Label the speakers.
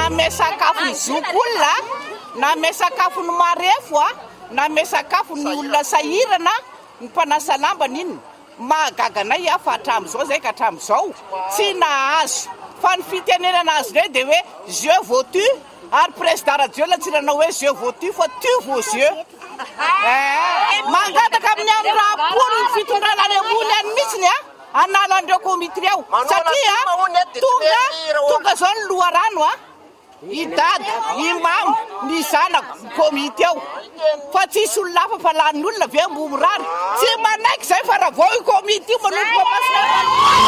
Speaker 1: na mesakafo ny zokolona na mesakafo ny marefo na mesakafo ny olona sahirana ny mpanasa lambana iny mahagaganay fa hatramin'izao zay ka hatramin'izao tsy nahazo fa ny fitenenana azy rey dia hoe je votu ary président radio latsirana hoe je votu fa tu vos yeux mangataka amin'ny amin'ny rapolo ny fitondrana any ambony any mihitsiny anala andreo komité ao satria tonga zao ny loharano idady imamo ny zanako komité ao fa tsisy olona hafa fa lanin'olona ve ambomorary tsy manaiky zay fa raha vao i komité manoloko